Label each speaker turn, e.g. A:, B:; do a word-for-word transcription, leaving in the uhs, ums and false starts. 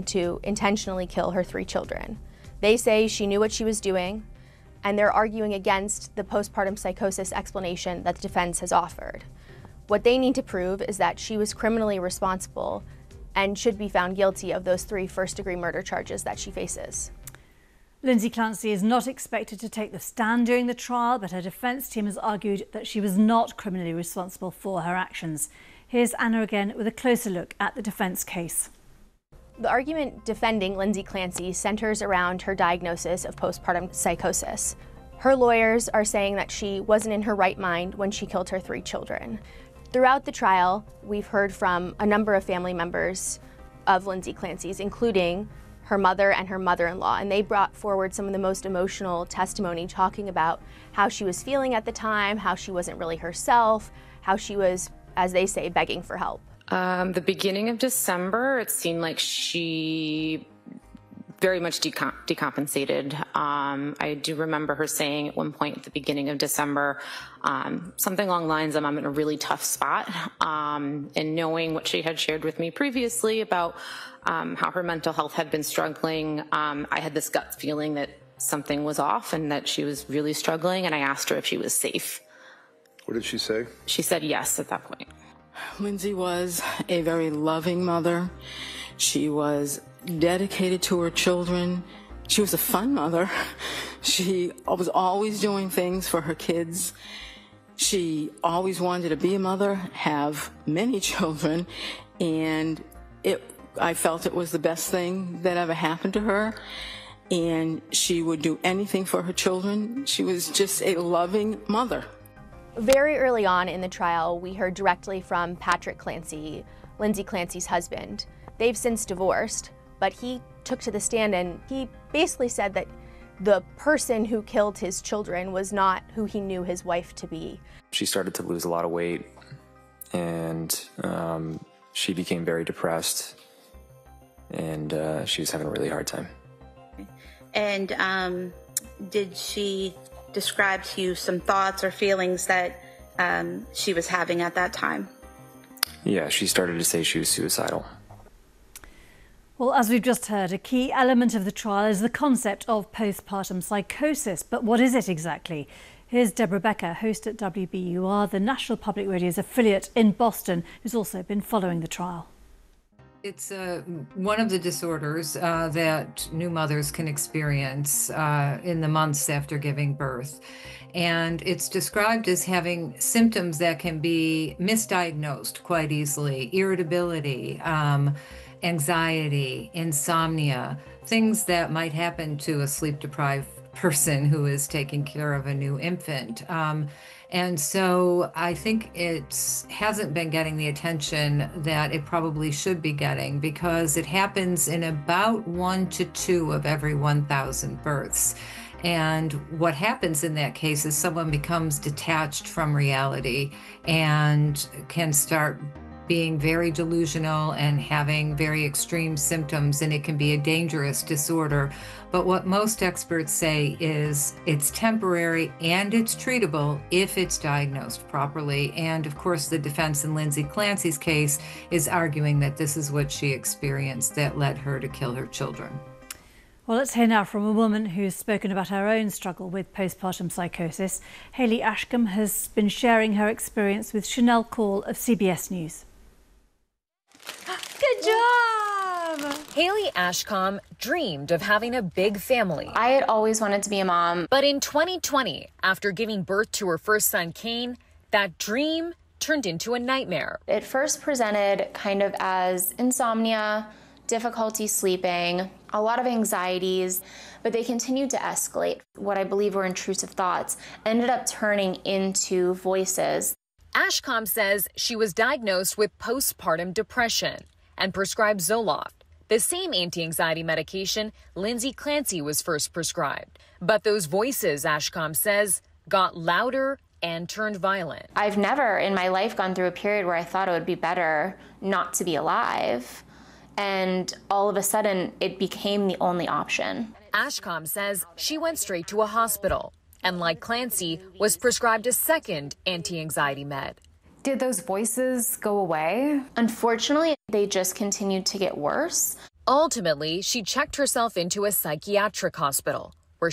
A: to intentionally kill her three children. They say she knew what she was doing, and they're arguing against the postpartum psychosis explanation that the defense has offered. What they need to prove is that she was criminally responsible and should be found guilty of those three first-degree murder charges that she faces.
B: Lindsay Clancy is not expected to take the stand during the trial, but her defence team has argued that she was not criminally responsible for her actions. Here's Anna again with a closer look at the defence case.
A: The argument defending Lindsay Clancy centers around her diagnosis of postpartum psychosis. Her lawyers are saying that she wasn't in her right mind when she killed her three children. Throughout the trial, we've heard from a number of family members of Lindsay Clancy's, including her mother and her mother-in-law, and they brought forward some of the most emotional testimony talking about how she was feeling at the time, how she wasn't really herself, how she was, as they say, begging for help.
C: Um, the beginning of December, it seemed like she very much decom decompensated. Um, I do remember her saying at one point at the beginning of December, um, something along the lines of, I'm in a really tough spot. Um, and knowing what she had shared with me previously about um, how her mental health had been struggling, um, I had this gut feeling that something was off and that she was really struggling, and I asked her if she was safe.
D: What did she say?
C: She said yes at that point.
E: Lindsay was a very loving mother. She was dedicated to her children. She was a fun mother. She was always doing things for her kids. She always wanted to be a mother, have many children, and it, I felt it was the best thing that ever happened to her. And she would do anything for her children. She was just a loving mother.
A: Very early on in the trial, we heard directly from Patrick Clancy, Lindsay Clancy's husband. They've since divorced, but he took to the stand and he basically said that the person who killed his children was not who he knew his wife to be.
F: She started to lose a lot of weight, and um, she became very depressed, and uh, she was having a really hard time.
G: And um, did she describe to you some thoughts or feelings that um, she was having at that time?
F: Yeah, she started to say she was suicidal.
B: Well, as we've just heard, a key element of the trial is the concept of postpartum psychosis. But what is it exactly? Here's Deborah Becker, host at W B U R, the National Public Radio's affiliate in Boston, who's also been following the trial.
H: It's uh, one of the disorders uh, that new mothers can experience uh, in the months after giving birth. And it's described as having symptoms that can be misdiagnosed quite easily: irritability, um, anxiety, insomnia, things that might happen to a sleep-deprived person who is taking care of a new infant. Um, And so I think it hasn't been getting the attention that it probably should be getting, because it happens in about one to two of every one thousand births. And what happens in that case is someone becomes detached from reality and can start being very delusional and having very extreme symptoms, and it can be a dangerous disorder. But what most experts say is it's temporary and it's treatable if it's diagnosed properly. And of course, the defense in Lindsay Clancy's case is arguing that this is what she experienced that led her to kill her children.
B: Well, let's hear now from a woman who's spoken about her own struggle with postpartum psychosis. Hayley Ashcombe has been sharing her experience with Chanel Call of C B S News.
I: Good job! Hayley Ashcombe dreamed of having a big family.
J: I had always wanted to be a mom.
I: But in twenty twenty, after giving birth to her first son, Kane, that dream turned into a nightmare.
J: It first presented kind of as insomnia, difficulty sleeping, a lot of anxieties, but they continued to escalate. What I believe were intrusive thoughts ended up turning into voices.
I: Ashcombe says she was diagnosed with postpartum depression and prescribed Zoloft, the same anti-anxiety medication Lindsay Clancy was first prescribed. But those voices, Ashcombe says, got louder and turned violent.
J: I've never in my life gone through a period where I thought it would be better not to be alive. And all of a sudden, it became the only option.
I: Ashcombe says she went straight to a hospital and, like Clancy, was prescribed a second anti-anxiety med.
J: Did those voices go away? Unfortunately, they just continued to get worse.
I: Ultimately, she checked herself into a psychiatric hospital,